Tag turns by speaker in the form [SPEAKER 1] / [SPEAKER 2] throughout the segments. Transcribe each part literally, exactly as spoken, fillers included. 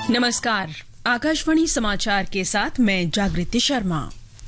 [SPEAKER 1] नमस्कार, आकाशवाणी समाचार के साथ मैं जागृति शर्मा।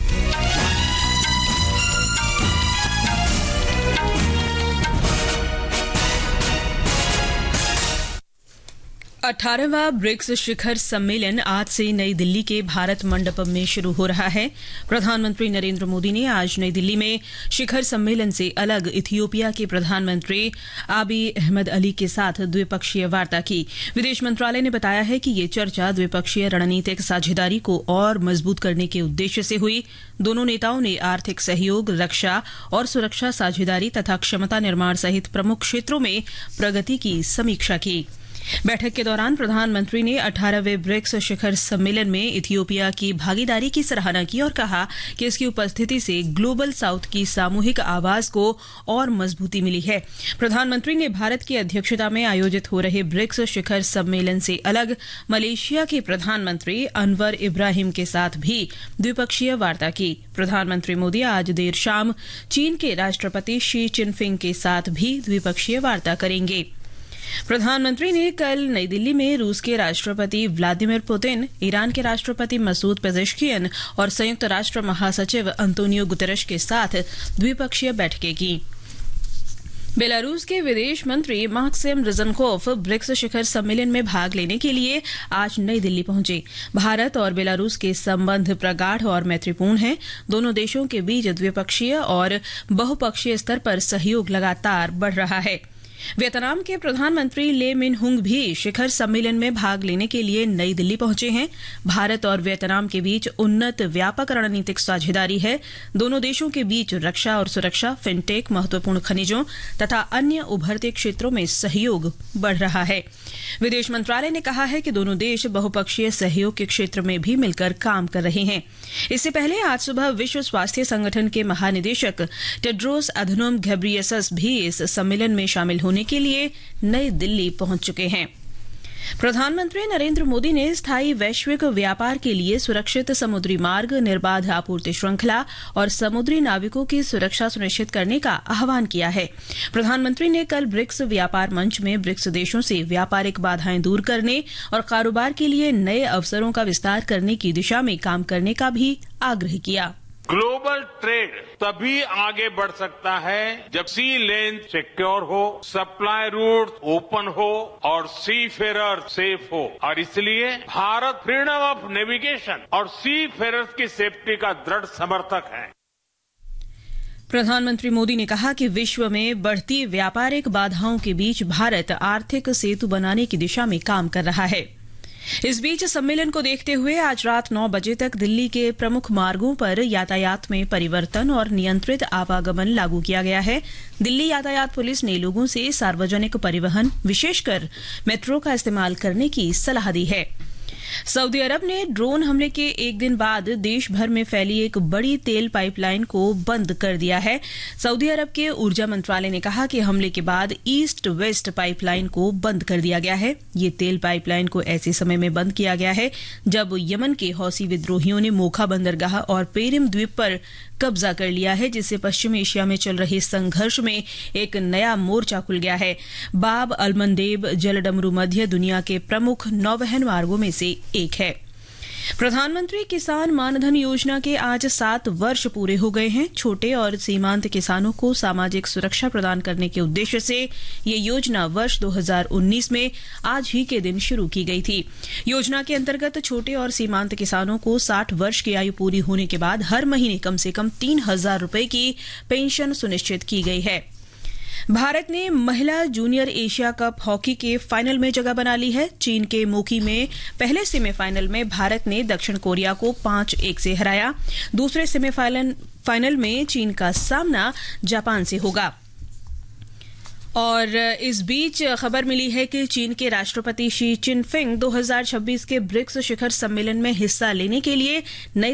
[SPEAKER 1] अठारहवां ब्रिक्स शिखर सम्मेलन आज से नई दिल्ली के भारत मंडपम में शुरू हो रहा है। प्रधानमंत्री नरेंद्र मोदी ने आज नई दिल्ली में शिखर सम्मेलन से अलग इथियोपिया के प्रधानमंत्री आबी अहमद अली के साथ द्विपक्षीय वार्ता की। विदेश मंत्रालय ने बताया है कि ये चर्चा द्विपक्षीय रणनीतिक साझेदारी को और मजबूत करने के उद्देश्य से हुई। दोनों नेताओं ने आर्थिक सहयोग, रक्षा और सुरक्षा साझेदारी तथा क्षमता निर्माण सहित प्रमुख क्षेत्रों में प्रगति की समीक्षा की। बैठक के दौरान प्रधानमंत्री ने अठारहवें ब्रिक्स शिखर सम्मेलन में इथियोपिया की भागीदारी की सराहना की और कहा कि इसकी उपस्थिति से ग्लोबल साउथ की सामूहिक आवाज को और मजबूती मिली है। प्रधानमंत्री ने भारत की अध्यक्षता में आयोजित हो रहे ब्रिक्स शिखर सम्मेलन से अलग मलेशिया के प्रधानमंत्री अनवर इब्राहिम के साथ भी द्विपक्षीय वार्ता की। प्रधानमंत्री मोदी आज देर शाम चीन के राष्ट्रपति शी चिनफिंग के साथ भी द्विपक्षीय वार्ता करेंगे। प्रधानमंत्री ने कल नई दिल्ली में रूस के राष्ट्रपति व्लादिमीर पुतिन, ईरान के राष्ट्रपति मसूद पेजेश्कियन और संयुक्त राष्ट्र महासचिव अंतोनियो गुतेरेश के साथ द्विपक्षीय बैठकें की। बेलारूस के विदेश मंत्री माक्सिम रिजनकोव ब्रिक्स शिखर सम्मेलन में भाग लेने के लिए आज नई दिल्ली पहुंचे। भारत और बेलारूस के संबंध प्रगाढ़ और मैत्रीपूर्ण हैं। दोनों देशों के बीच द्विपक्षीय और बहुपक्षीय स्तर पर सहयोग लगातार बढ़ रहा है। वियतनाम के प्रधानमंत्री ले मिन हुंग भी शिखर सम्मेलन में भाग लेने के लिए नई दिल्ली पहुंचे हैं। भारत और वियतनाम के बीच उन्नत व्यापक रणनीतिक साझेदारी है। दोनों देशों के बीच रक्षा और सुरक्षा, फिनटेक, महत्वपूर्ण खनिजों तथा अन्य उभरते क्षेत्रों में सहयोग बढ़ रहा है। विदेश मंत्रालय ने कहा है कि दोनों देश बहुपक्षीय सहयोग के क्षेत्र में भी मिलकर काम कर रहे हैं। इससे पहले आज सुबह विश्व स्वास्थ्य संगठन के महानिदेशक टेड्रोस अधनोम घेब्रेयेसस भी इस सम्मेलन में शामिल होने के लिए नई दिल्ली पहुंच चुके हैं। प्रधानमंत्री नरेंद्र मोदी ने स्थायी वैश्विक व्यापार के लिए सुरक्षित समुद्री मार्ग, निर्बाध आपूर्ति श्रृंखला और समुद्री नाविकों की सुरक्षा सुनिश्चित करने का आह्वान किया है। प्रधानमंत्री ने कल ब्रिक्स व्यापार मंच में ब्रिक्स देशों से व्यापारिक बाधाएं दूर करने और कारोबार के लिए नए अवसरों का विस्तार करने की दिशा में काम करने का भी आग्रह किया।
[SPEAKER 2] ग्लोबल ट्रेड तभी आगे बढ़ सकता है जब सी लेन सिक्योर हो, सप्लाई रूट ओपन हो और सी फेरर सेफ हो। और इसलिए भारत फ्रीडम ऑफ नेविगेशन और सी फेरर्स की सेफ्टी का दृढ़ समर्थक है।
[SPEAKER 1] प्रधानमंत्री मोदी ने कहा कि विश्व में बढ़ती व्यापारिक बाधाओं के बीच भारत आर्थिक सेतु बनाने की दिशा में काम कर रहा है। इस बीच सम्मेलन को देखते हुए आज रात नौ बजे तक दिल्ली के प्रमुख मार्गों पर यातायात में परिवर्तन और नियंत्रित आवागमन लागू किया गया है। दिल्ली यातायात पुलिस ने लोगों से सार्वजनिक परिवहन, विशेषकर मेट्रो का इस्तेमाल करने की सलाह दी है। सऊदी अरब ने ड्रोन हमले के एक दिन बाद देश भर में फैली एक बड़ी तेल पाइपलाइन को बंद कर दिया है। सऊदी अरब के ऊर्जा मंत्रालय ने कहा कि हमले के बाद ईस्ट वेस्ट पाइपलाइन को बंद कर दिया गया है। ये तेल पाइपलाइन को ऐसे समय में बंद किया गया है जब यमन के हौसी विद्रोहियों ने मोखा बंदरगाह और पेरिम द्वीप पर कब्जा कर लिया है, जिससे पश्चिम एशिया में चल रहे संघर्ष में एक नया मोर्चा खुल गया है। बाब अलमंदेब जलडमरू मध्य दुनिया के प्रमुख नौवहन मार्गों में से एक है। प्रधानमंत्री किसान मानधन योजना के आज सात वर्ष पूरे हो गए हैं। छोटे और सीमांत किसानों को सामाजिक सुरक्षा प्रदान करने के उद्देश्य से ये योजना वर्ष दो हज़ार उन्नीस में आज ही के दिन शुरू की गई थी। योजना के अंतर्गत छोटे और सीमांत किसानों को साठ वर्ष की आयु पूरी होने के बाद हर महीने कम से कम तीन हजार रुपए की पेंशन सुनिश्चित की गई है। भारत ने महिला जूनियर एशिया कप हॉकी के फाइनल में जगह बना ली है। चीन के मोकी में पहले सेमीफाइनल में भारत ने दक्षिण कोरिया को पांच एक से हराया। दूसरे सेमीफाइनल फाइनल में चीन का सामना जापान से होगा। और इस बीच खबर मिली है कि चीन के राष्ट्रपति शी चिनफिंग दो हज़ार छब्बीस के ब्रिक्स शिखर सम्मेलन में हिस्सा लेने के लिए नई